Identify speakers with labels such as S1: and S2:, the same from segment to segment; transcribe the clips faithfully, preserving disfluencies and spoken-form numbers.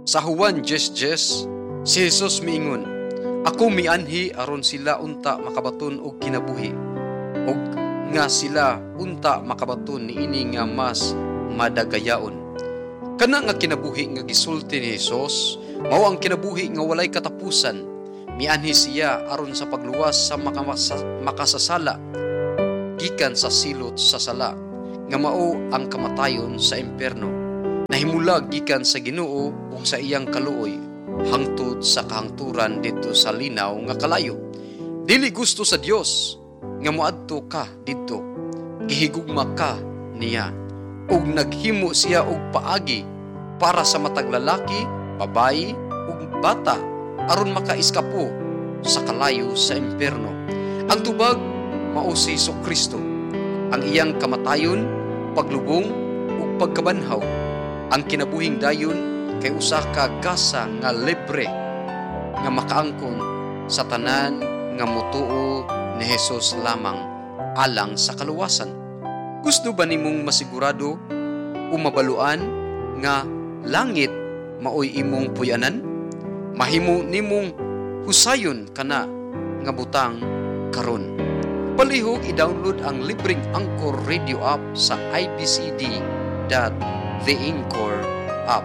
S1: Sa Juan ten ten, si Jesus miingon, "Ako mianhi aron sila unta makabaton og kinabuhi, og nga sila unta makabaton niini nga mas madagayaon." Kana nga kinabuhi nga gisulti ni Jesus mao ang kinabuhi nga walay katapusan. Mianhi siya aron sa pagluwas sa makamasa, makasasala gikan sa silot sa sala nga mao ang kamatayon sa impierno. Nahimulag gikan sa Ginoo ug sa iyang kaluoy hangtod sa kahangturan didto sa linaw nga kalayo. Dili gusto sa Dios nga moadto ka didto. Gihigugma ka niya ug naghimo siya og paagi para sa matag lalaki, babayi ug bata aron makaiskapo sa kalayo sa impierno. Ang tubag mao si Kristo. Ang iyang kamatayon, paglubong ug pagkabanhaw. Ang kinabuhing dayon kay usa ka gasa nga libre nga makaangkon sa tanan nga motuo ni Jesus lamang alang sa kaluwasan. Gusto ba nimong masigurado o mabaluan nga langit maoy imong puy-anan? Mahimo nimong husayon kana nga butang karon. Palihog i-download ang libreng Anchor Radio app sa i b c d dot the Anchor app.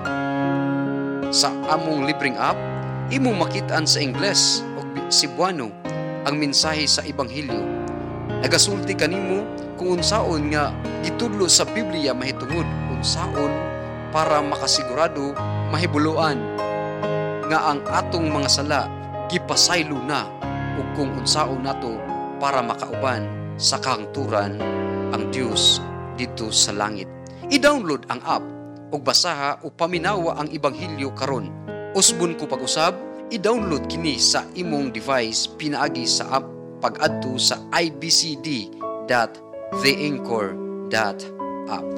S1: Sa among libreng app, imong makitaan sa Ingles o Cebuano ang mensahe sa Ebanghelyo. Nagasulti kanimo kung unsaon nga gitudlo sa Biblia mahitungod unsaon para makasigurado mahibuluan nga ang atong mga sala gipasaylo na ug kung unsaon nato para makauban sa kahangturan ang Dios dito sa langit. I-download ang app ug basaha o paminawa ang Ebanghelyo karon. Usbon ko pag-usab, i-download kini sa imong device pinaagi sa app pag-adto sa i b c d dot the anchor dot app.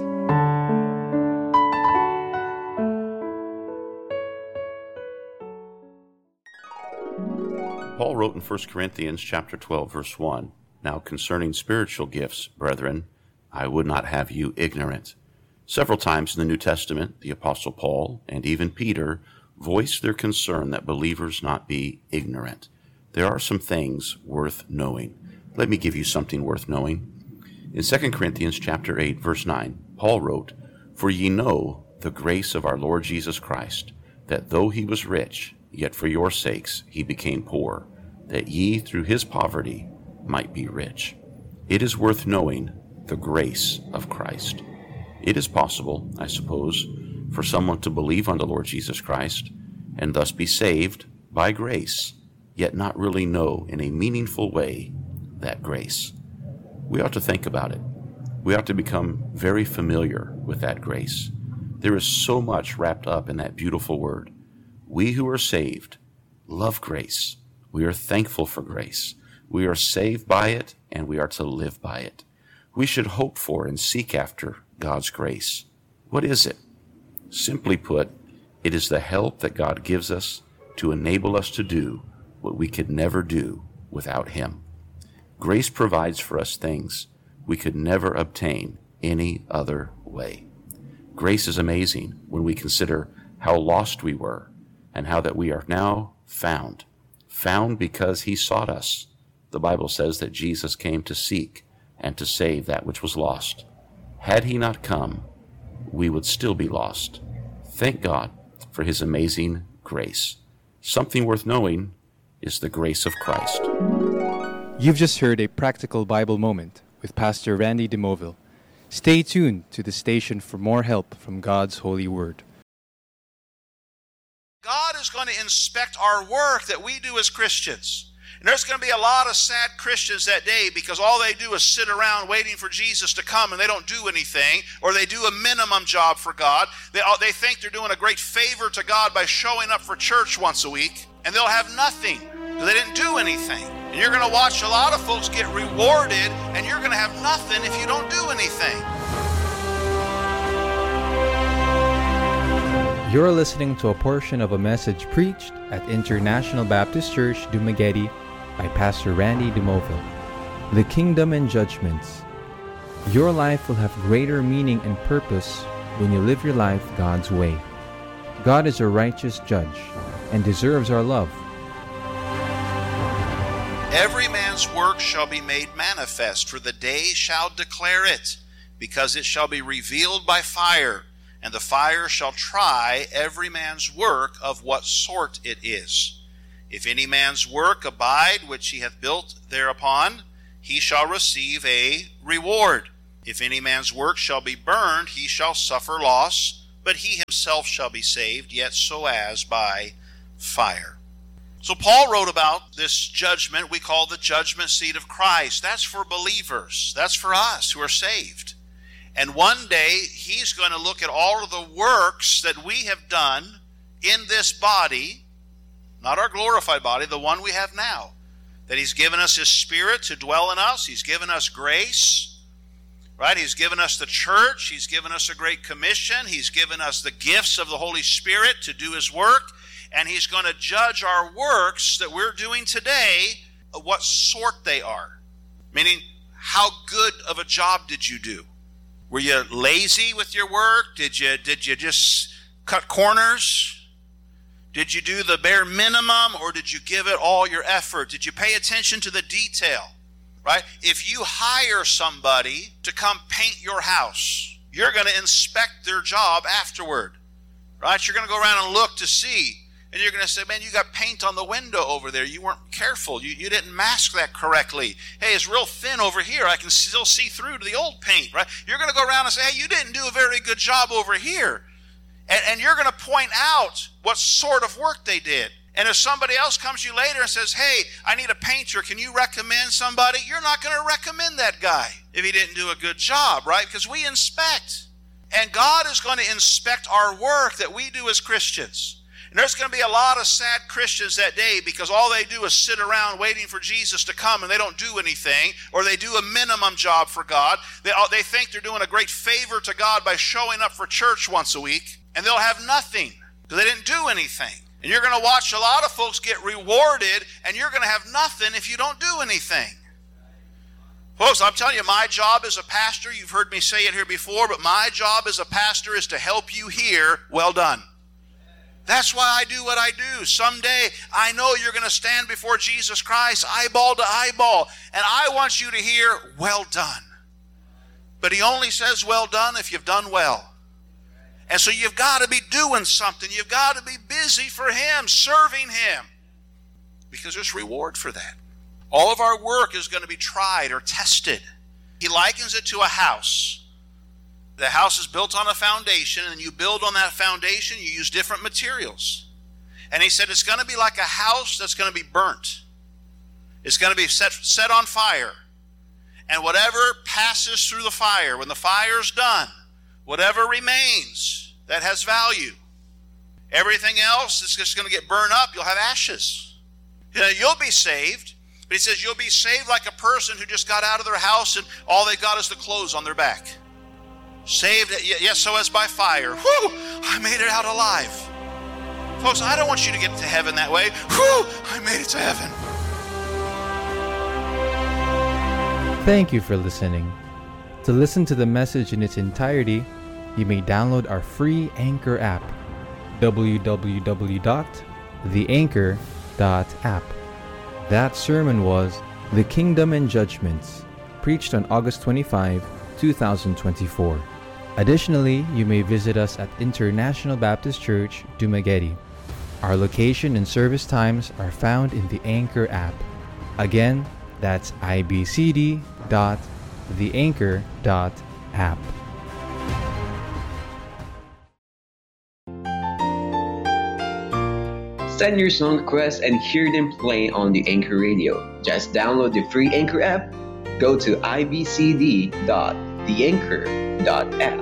S2: Paul wrote in First Corinthians chapter twelve, verse one, "Now concerning spiritual gifts, brethren, I would not have you ignorant." Several times in the New Testament, the Apostle Paul and even Peter voiced their concern that believers not be ignorant. There are some things worth knowing. Let me give you something worth knowing. In Second Corinthians chapter eight, verse nine, Paul wrote, "For ye know the grace of our Lord Jesus Christ, that though he was rich, yet for your sakes he became poor, that ye through his poverty might be rich." It is worth knowing the grace of Christ. It is possible, I suppose, for someone to believe on the Lord Jesus Christ and thus be saved by grace, yet not really know in a meaningful way that grace. We ought to think about it. We ought to become very familiar with that grace. There is so much wrapped up in that beautiful word. We who are saved love grace. We are thankful for grace. We are saved by it, and we are to live by it. We should hope for and seek after God's grace. What is it? Simply put, it is the help that God gives us to enable us to do what we could never do without Him. Grace provides for us things we could never obtain any other way. Grace is amazing when we consider how lost we were and how that we are now found. Found because He sought us. The Bible says that Jesus came to seek and to save that which was lost. Had He not come, we would still be lost. Thank God for His amazing grace. Something worth knowing is the grace of Christ.
S3: You've just heard a practical Bible moment with Pastor Randy DeMoville. Stay tuned to the station for more help from God's holy word.
S4: God is going to inspect our work that we do as Christians. And there's going to be a lot of sad Christians that day because all they do is sit around waiting for Jesus to come and they don't do anything, or they do a minimum job for God. They, they think they're doing a great favor to God by showing up for church once a week, and they'll have nothing because they didn't do anything. And you're going to watch a lot of folks get rewarded, and you're going to have nothing if you don't do anything.
S3: You're listening to a portion of a message preached at International Baptist Church, Dumaguete, by Pastor Randy DeMoville. The Kingdom and Judgments. Your life will have greater meaning and purpose when you live your life God's way. God is a righteous judge and deserves our love.
S4: Every man's work shall be made manifest, for the day shall declare it, because it shall be revealed by fire, and the fire shall try every man's work of what sort it is. If any man's work abide which he hath built thereupon, he shall receive a reward. If any man's work shall be burned, he shall suffer loss, but he himself shall be saved, yet so as by fire. So Paul wrote about this judgment we call the judgment seat of Christ. That's for believers. That's for us who are saved. And one day he's going to look at all of the works that we have done in this body, not our glorified body, the one we have now. That he's given us his Spirit to dwell in us. He's given us grace. Right? He's given us the church. He's given us a great commission. He's given us the gifts of the Holy Spirit to do his work. And he's going to judge our works that we're doing today, of what sort they are. Meaning, how good of a job did you do? Were you lazy with your work? Did you, did you just cut corners? Did you do the bare minimum, or did you give it all your effort? Did you pay attention to the detail? Right? If you hire somebody to come paint your house, you're going to inspect their job afterward. Right? You're going to go around and look to see. And you're going to say, man, you got paint on the window over there. You weren't careful. You, you didn't mask that correctly. Hey, it's real thin over here. I can still see through to the old paint, right? You're going to go around and say, hey, you didn't do a very good job over here. And, and you're going to point out what sort of work they did. And if somebody else comes to you later and says, hey, I need a painter, can you recommend somebody? You're not going to recommend that guy if he didn't do a good job, right? Because we inspect. And God is going to inspect our work that we do as Christians. And there's going to be a lot of sad Christians that day because all they do is sit around waiting for Jesus to come and they don't do anything, or they do a minimum job for God. They, they think they're doing a great favor to God by showing up for church once a week, and they'll have nothing because they didn't do anything. And you're going to watch a lot of folks get rewarded, and you're going to have nothing if you don't do anything. Folks, I'm telling you, my job as a pastor, you've heard me say it here before, but my job as a pastor is to help you hear, well done. That's why I do what I do. Someday, I know you're going to stand before Jesus Christ, eyeball to eyeball, and I want you to hear, well done. But he only says well done if you've done well. And so you've got to be doing something. You've got to be busy for him, serving him, because there's reward for that. All of our work is going to be tried or tested. He likens it to a house. The house is built on a foundation, and you build on that foundation, you use different materials. And he said it's going to be like a house that's going to be burnt. It's going to be set, set on fire. And whatever passes through the fire, when the fire's done, whatever remains that has value, everything else is just going to get burned up. You'll have ashes. You know, you'll be saved. But he says you'll be saved like a person who just got out of their house and all they got is the clothes on their back. Saved, yes, so as by fire. Whew, I made it out alive. Folks, I don't want you to get to heaven that way. Whew, I made it to heaven.
S3: Thank you for listening. To listen to the message in its entirety, you may download our free Anchor app, w w w dot the anchor dot app. That sermon was The Kingdom and Judgments, preached on August twenty-fifth, twenty twenty-four. Additionally, you may visit us at International Baptist Church, Dumaguete. Our location and service times are found in the Anchor app. Again, that's i b c d dot the anchor dot app.
S5: Send your song requests and hear them play on the Anchor Radio. Just download the free Anchor app. Go to i b c d dot the anchor dot app.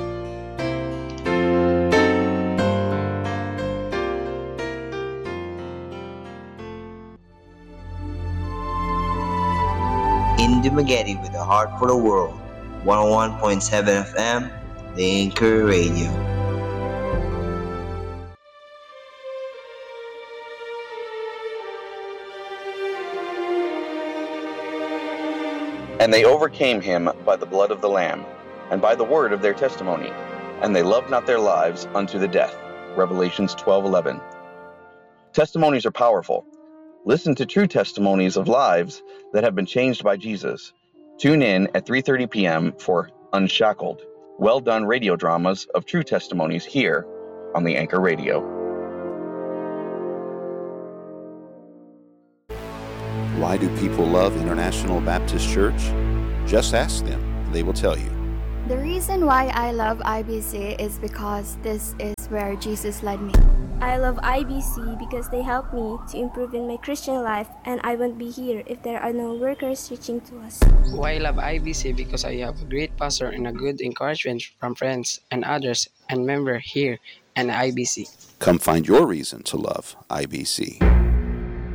S6: In Dumaguete with a heart for the world, one oh one point seven F M, the Anchor Radio.
S7: And they overcame him by the blood of the Lamb, and by the word of their testimony, and they loved not their lives unto the death. Revelations twelve eleven. Testimonies are powerful. Listen to true testimonies of lives that have been changed by Jesus. Tune in at three thirty p.m. for Unshackled, well-done radio dramas of true testimonies here on the Anchor Radio.
S2: Why do people love International Baptist Church? Just ask them. They will tell you.
S8: The reason why I love I B C is because this is where Jesus led me.
S9: I love I B C because they help me to improve in my Christian life, and I won't be here if there are no workers reaching to us.
S10: Why I love I B C? Because I have a great pastor and a good encouragement from friends and others and members here and I B C.
S2: Come find your reason to love I B C.